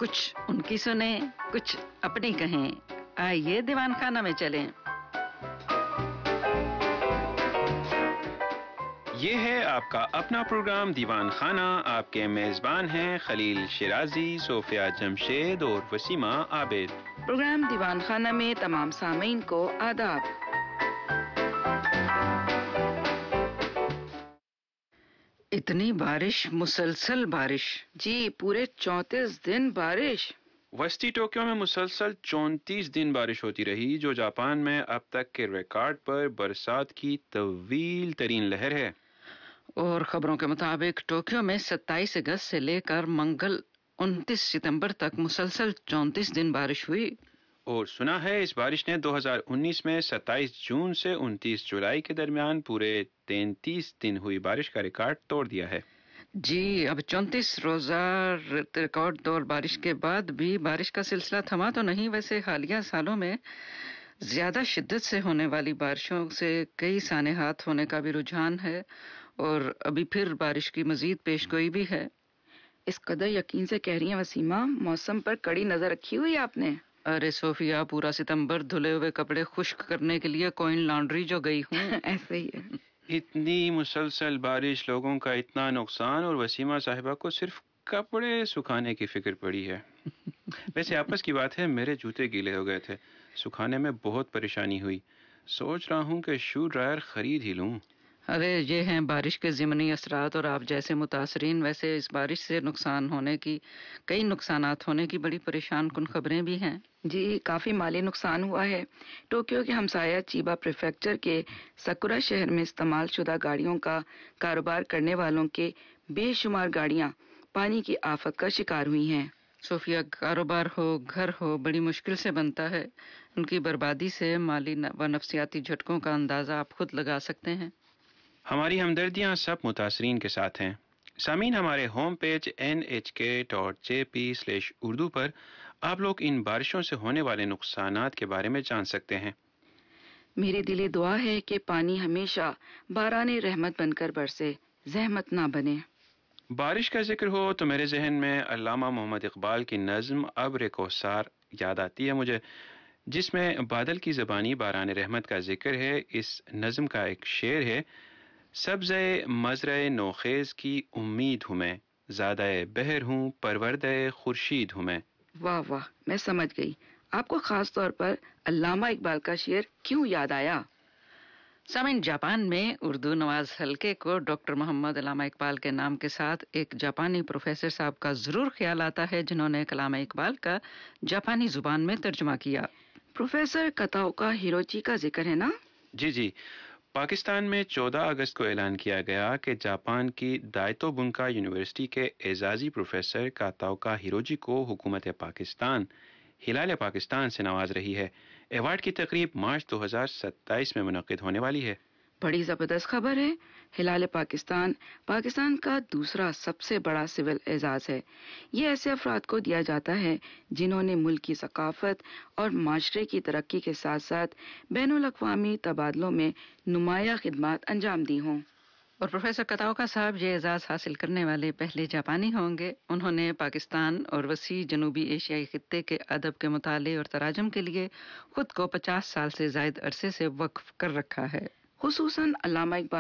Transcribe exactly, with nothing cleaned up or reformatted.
کچھ ان کی سنیں، کچھ اپنی کہیں۔ آئیے دیوان خانہ میں چلیں۔ یہ ہے آپ کا اپنا پروگرام دیوان خانہ۔ آپ کے میزبان ہیں خلیل شیرازی، صوفیہ جمشید اور وسیمہ عابد۔ پروگرام دیوان خانہ میں تمام سامعین کو آداب۔ اتنی بارش، مسلسل بارش، جی پورے چونتیس دن بارش۔ وسطی ٹوکیو میں مسلسل چونتیس دن بارش ہوتی رہی، جو جاپان میں اب تک کے ریکارڈ پر برسات کی طویل ترین لہر ہے۔ اور خبروں کے مطابق ٹوکیو میں ستائیس اگست سے لے کر منگل انتیس ستمبر تک مسلسل چونتیس دن بارش ہوئی۔ اور سنا ہے اس بارش نے دو ہزار انیس میں ستائیس جون سے انتیس جولائی کے درمیان پورے تینتیس دن ہوئی بارش کا ریکارڈ توڑ دیا ہے۔ جی اب چونتیس روزہ ریکارڈ توڑ بارش کے بعد بھی بارش کا سلسلہ تھما تو نہیں۔ ویسے حالیہ سالوں میں زیادہ شدت سے ہونے والی بارشوں سے کئی سانحات ہونے کا بھی رجحان ہے، اور ابھی پھر بارش کی مزید پیش گوئی بھی ہے۔ اس قدر یقین سے کہہ رہی ہیں وسیمہ، موسم پر کڑی نظر رکھی ہوئی آپ نے؟ ارے صوفیہ، پورا ستمبر دھلے ہوئے کپڑے خشک کرنے کے لیے کوئن لانڈری جو گئی ہوں۔ ایسے ہی ہے۔ اتنی مسلسل بارش، لوگوں کا اتنا نقصان، اور وسیمہ صاحبہ کو صرف کپڑے سکھانے کی فکر پڑی ہے۔ ویسے آپس کی بات ہے، میرے جوتے گیلے ہو گئے تھے، سکھانے میں بہت پریشانی ہوئی۔ سوچ رہا ہوں کہ شو ڈرائر خرید ہی لوں۔ ارے یہ ہیں بارش کے ضمنی اثرات، اور آپ جیسے متاثرین۔ ویسے اس بارش سے نقصان ہونے کی، کئی نقصانات ہونے کی بڑی پریشان کن خبریں بھی ہیں۔ جی کافی مالی نقصان ہوا ہے۔ ٹوکیو کے ہمسایہ چیبا پریفیکچر کے سکورا شہر میں استعمال شدہ گاڑیوں کا کاروبار کرنے والوں کے بے شمار گاڑیاں پانی کی آفت کا شکار ہوئی ہیں۔ صوفیہ، کاروبار ہو، گھر ہو، بڑی مشکل سے بنتا ہے۔ ان کی بربادی سے مالی و نفسیاتی جھٹکوں کا اندازہ آپ خود لگا سکتے ہیں۔ ہماری ہمدردیاں سب متاثرین کے ساتھ ہیں۔ سامعین، ہمارے ہوم پیج این ایچ کے dot J P slash Urdu پر آپ لوگ ان بارشوں سے ہونے والے نقصانات کے بارے میں جان سکتے ہیں۔ میری دلی دعا ہے کہ پانی ہمیشہ باران رحمت بن کر برسے، زحمت نہ بنے۔ بارش کا ذکر ہو تو میرے ذہن میں علامہ محمد اقبال کی نظم ابر کوثر یاد آتی ہے مجھے، جس میں بادل کی زبانی باران رحمت کا ذکر ہے۔ اس نظم کا ایک شعر ہے: سبزے مزرعے نوخیز کی امید ہوں میں، زادہ بہر ہوں پروردہ خورشید ہوں میں۔ واہ واہ، میں سمجھ گئی آپ کو خاص طور پر علامہ اقبال کا شعر کیوں یاد آیا۔ سامعین، جاپان میں اردو نواز حلقے کو ڈاکٹر محمد علامہ اقبال کے نام کے ساتھ ایک جاپانی پروفیسر صاحب کا ضرور خیال آتا ہے، جنہوں نے کلام اقبال کا جاپانی زبان میں ترجمہ کیا۔ پروفیسر کتاوکا ہیروچی کا ذکر ہے نا؟ جی جی، پاکستان میں چودہ اگست کو اعلان کیا گیا کہ جاپان کی دائتو بنکا یونیورسٹی کے اعزازی پروفیسر کاتاوکا ہیروچی کو حکومت پاکستان ہلال پاکستان سے نواز رہی ہے۔ ایوارڈ کی تقریب مارچ دو ہزار ستائیس میں منعقد ہونے والی ہے۔ بڑی زبردست خبر ہے۔ ہلال پاکستان پاکستان کا دوسرا سب سے بڑا سول اعزاز ہے۔ یہ ایسے افراد کو دیا جاتا ہے جنہوں نے ملک کی ثقافت اور معاشرے کی ترقی کے ساتھ ساتھ بین الاقوامی تبادلوں میں نمایاں خدمات انجام دی ہوں۔ اور پروفیسر کتاوکا صاحب یہ اعزاز حاصل کرنے والے پہلے جاپانی ہوں گے۔ انہوں نے پاکستان اور وسیع جنوبی ایشیائی خطے کے ادب کے مطالعے اور تراجم کے لیے خود کو پچاس سال سے زائد عرصے سے وقف کر رکھا ہے۔ خصوصاً علامہ اقبال